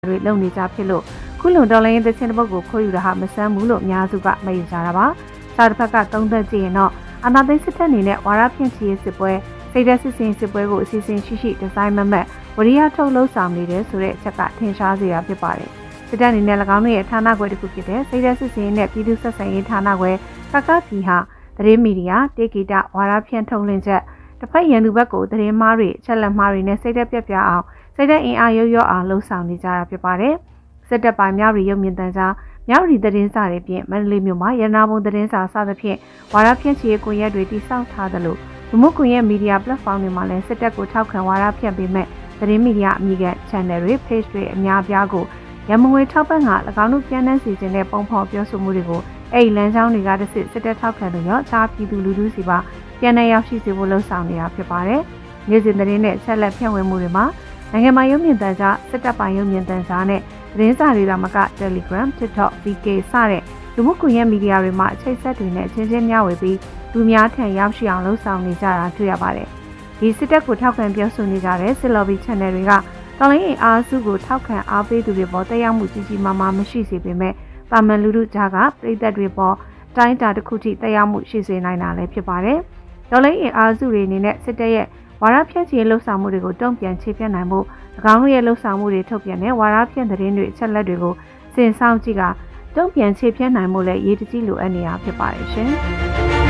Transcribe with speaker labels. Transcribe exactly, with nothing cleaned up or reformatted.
Speaker 1: တွေလုံနေကြဖြစ်လို့ခုလုံတော်လိုင်းရဲ့တခြင်းတစ်ပုဒ်ကိုခိုးယူတာဟာမဆန်းဘူးလို့အများစုကမယုံကြတာပါ။စာတစ်ဖက်ကသုံးသက်ကြည့်ရင်တော့အာဏာသိမ်းစစ်တပ်အနေနဲ့ဝါရဖြန့်ချီရေးစစ်ပွဲစိတ်ဓာတ်စစ်စင်စစ်ပွဲကိုအစီအစဉ်ရှိရှိဒီဇိုင်းမမတ်ဝရိယထုတ်လှုပ်ဆောင်နေတယ်ဆိုတဲ့အချက်ကထင်ရှားစေတာဖြစ်ပါတယ်။စစ်တပ်အနေနဲ့၎င်းတို့ရဲ့ဌာနခွဲတစ်ခုဖြစ်တဲ့စိတ်ဓာတ်စစ်စင်နဲ့ပြည်သူ့ဆက်ဆံရေးဌာနခွဲကကပြည်ဟာသတင်းမီဒီယာတေဂီတာဝါရဖြန့်ထုတ်လွှင့်ချက်တစ်ဖက်ရန်သူဘက်ကိုသတင်းမှားတွေချက်လက်မှားတွေနဲ့စိတ်ဓာတ်ပြပြအောင်စိတ်ဓာတ်အင်အားရုပ်ရော့အောင်လှုပ်ဆောင်နေကြတာဖြစ်ပါတယ်။စစ်တပ်ပိုင်းများရီရုပ်မြင်သံကြားမြောက်ရီသတင်းစာတွေဖြင့်မန္တလေးမြို့မှာရနာဘုံသတင်းစာစသဖြင့်ဝါရဖြန့်ချီရေးကွန်ရက်တွေတည်ဆောက်ထားသလိုလူမှုကွန်ရက်မီဒီယာ platform တွေမှာလည်းစစ်တပ်ကိုထောက်ခံဝါရဖြန့်ပေးမဲ့သတင်းမီဒီယာအမိက channel တွေ page တွေအများပြားကိုရမငွေထောက်ပံ့က၎င်းတို့ပြန်နှံစီခြင်းတဲ့ပုံဖော်ပြောဆိုမှုတွေကိုအဲ့ဒီလမ်းကြောင်းတွေကတစ်စစ်စစ်တပ်ထောက်ခံလို့ရောအခြားပြည်သူလူထုစီပါပြန်နှံရောက်ရှိစေဖို့လှုံ့ဆော်နေတာဖြစ်ပါတယ်။နေ့စဉ်သတင်းနဲ့ဆက်လက်ဖြန့်ဝေမှုတွေမှာနိုင်ငံမှာရုပ်မြင်သံကြားစစ်တပ်ပိုင်းရုပ်မြင်သံကြားနဲ့သတင်းစာတွေတော့မက Telegram, TikTok, V K စတဲ့လူမှုကွန်ရက်မီဒီယာတွေမှာအချိတ်ဆက်တွေနဲ့ချင်းချင်းမျှဝေပြီးလူများထံရောက်ရှိအောင်လှုံ့ဆော်နေကြတာတွေ့ရပါတယ်။ဒီစစ်တပ်ကိုထောက်ခံပြောဆိုနေကြတဲ့စစ်လော်ဘီ channel တွေကတော်လိုင်းအင်အားစုကိုထောက်ခံအားပေးသူတွေပေါ်တက်ရောက်မှုကြီးကြီးမားမားမရှိစေပေမဲ့ပါမန်လူထုကြားကပြည်သက်တွေပေါ်တိုင်းတာတစ်ခုထိတက်ရောက်မှုရှိစေနိုင်တာလည်းဖြစ်ပါတယ်။တော်လိုင်းအင်အားစုတွေအနေနဲ့စစ်တပ်ရဲ့ဝါရဖြန့်ချီလှုပ်ဆောင်မှုတွေကိုတုံ့ပြန်ခြေပြတ်နိုင်ဖို့၎င်းတို့ရဲ့လှုပ်ဆောင်မှုတွေထုတ်ပြန်တဲ့ဝါရဖြန့်သတင်းတွေအချက်လက်တွေကိုစင်ဆောင်ကြည့်ကတုံ့ပြန်ခြေပြတ်နိုင်မှုလည်းရေးတကြီးလိုအပ်နေတာဖြစ်ပါတယ်ရှင်။